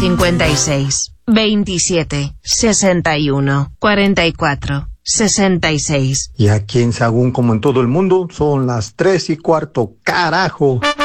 56 27 61 44 66. Y aquí en Sagún, como en todo el mundo, son las 3:15, carajo.